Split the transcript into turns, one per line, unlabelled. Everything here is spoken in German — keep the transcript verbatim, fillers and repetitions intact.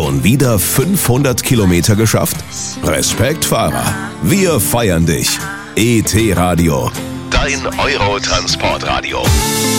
Schon wieder fünfhundert Kilometer geschafft? Respekt, Fahrer. Wir feiern dich. E T Radio. Dein Euro-Transportradio.